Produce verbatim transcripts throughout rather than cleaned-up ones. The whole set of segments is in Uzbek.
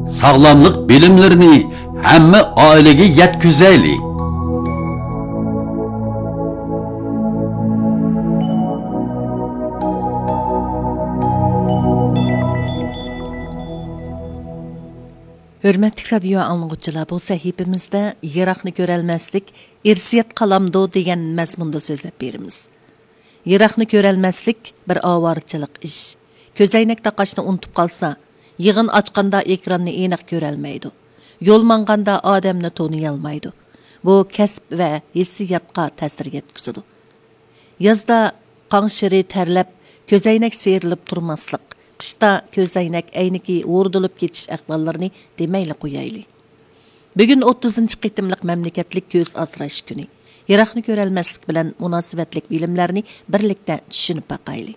sağlamlık bilimlerini hamma oilaga yetkazaylik. Hürmetli radyo anlıqçılar, bu sahifimizde Irak'ını görelmezlik, irsiyat qalamdı degan mazmunda sözlep berimiz. Irak'ını görelmezlik bir avarçılık iş. Közaynak taqaşını unutup qalsa, yığın açqanda ekranını eniq görelmeydi. Yol manganda adamni tanıyalmaydı. Bu kasb ve hissiyatqa ta'sir yetkizidi. Yazda qanşiri terlep, közaynak seyrilip turmaslik, qishda ko'zoynak ayniki o'rdilib ketish ahvollarini demayli qo'yayli. Bugun o'ttizinchi qitimliq mamlakatlik ko'z asrash kuni. Irak'ni ko'ralmaslik bilan munosabatlik bilimlarni birlikda tushunib baqayli.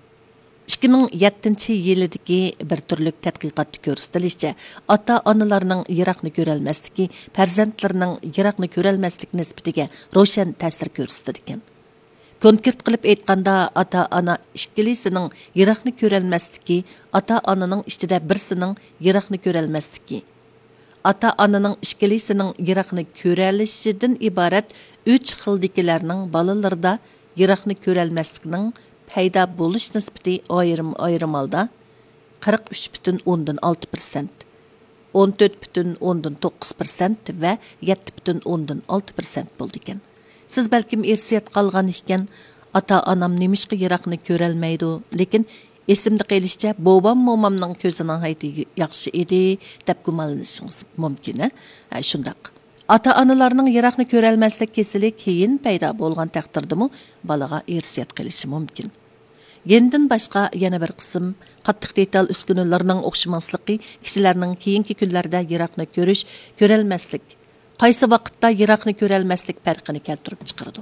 ikki ming yettinchi yildagi bir turlik tadqiqotda ko'rsatilishicha, ota-onalarning Irak'ni ko'ralmasligi farzandlarining Irak'ni ko'ralmaslik nisbatiga ro'shan ta'sir ko'rsatadi ekan. Konkret qilib aytganda, ota-ona ikkilisining Irak'ni ko'ralmasligi, ota-onaning ichida birsining Irak'ni ko'ralmasligi, ota-onaning ikkilisining Irak'ni ko'ralishidan iborat uch xildagilarning bolalarida Irak'ni ko'ralmaslikning paydo bo'lish nisbati ayrim ayrim holda qirq uch butun o'ndan olti persent, o'n to'rt butun o'ndan to'qqiz persent va yetti butun o'ndan olti persent bo'ldi ekan. Siz balkim irsiyat qolgan ekan, ota-onam nemishqa Irak'ni ko'ralmaydi, lekin esimda qolishcha bobam momamning ko'zining hayti yaxshi edi deb gumonlanishingiz mumkin. Ha, shundaq. Ota-onalarning Irak'ni ko'ralmaslik kesili keyin paydo bo'lgan taqdirdami balaga irsiyat qilishi mumkin. Yendan boshqa yana bir qism qattiq detal uskunalarning o'xshamasligi kishilarning keyingi kunlarda Irak'ni ko'rish, ko'ralmaslik, qaysi vaqtda Irak'ni ko'ralmaslik farqini keltirib chiqaradi.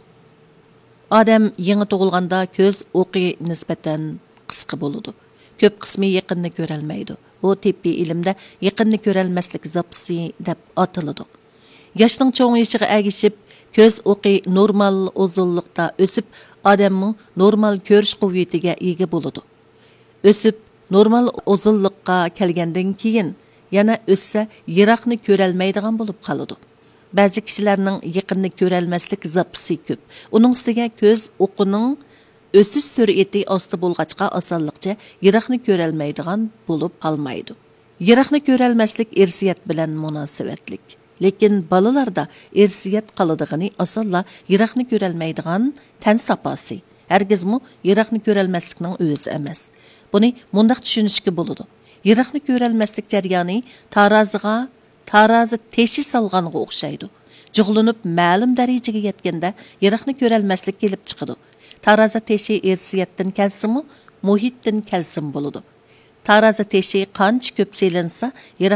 Odam yangi tug'ilganda ko'z o'qi nisbatan qisqa bo'ladi. Ko'p qismi yaqinni ko'ralmaydi. Bu tibbiy ilmda yaqinni ko'ralmaslik zapsi deb ataladi. Yoshning cho'ng'ishiga agishib, ko'z o'qi normal uzunlikda o'sib, odamni normal ko'rish quvvatiga ega bo'ladi. O'sib, normal uzunlikqa kelgandan keyin yana o'ssa Irak'ni ko'ralmaydigan bo'lib qoladi. Ba'zi kishilarning yaqinni ko'ralmaslik zapsi ko'p. Uning ustiga ko'z o'qining o'sish sur'ati osti bo'lg'achqa osonlikcha Irak'ni ko'ralmaydigan bo'lib qolmaydi. Irak'ni ko'ralmaslik irsiyat bilan munosabatlik. Lekin balalarda irsiyat qaladigani osonla Irak'ni ko'ralmaydigan tan saposi. Hargizmi Irak'ni ko'ralmaslikning o'zi emas. Buni mundaq tushunishga bo'ladi. Irak'ni ko'ralmaslik jarayoni taroziga tarozi teshi solganga o'xshaydi. Jug'lanib ma'lum darajaga yetganda Irak'ni ko'ralmaslik kelib chiqadi. Tarozi teshi irsiyatdan kelsimi, muhitdan kelsin bo'ladi. Tarozi teshi qancha ko'p selinsa,